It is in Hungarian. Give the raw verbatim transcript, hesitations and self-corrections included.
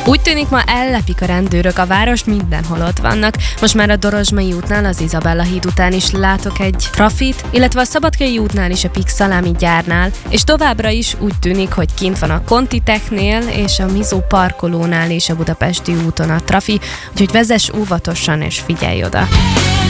Úgy tűnik, ma ellepik a rendőrök, a város mindenhol ott vannak. Most már a Dorozsmai útnál, az Izabella híd után is látok egy trafit, illetve a Szabadkai útnál is a Pix szalámi gyárnál, és továbbra is úgy tűnik, hogy kint van a Contitechnél és a Mizó parkolónál és a Budapesti úton a trafi, úgyhogy vezess óvatosan és figyelj oda.